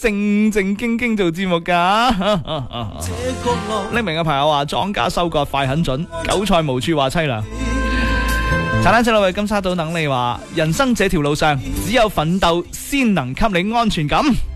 正正經經做節目㗎。匿名嘅朋友話莊稼收割快很準，韭菜無處話凄涼。茶單車老位金沙島等你話，人生這條路上只有奮鬥先能給你安全感。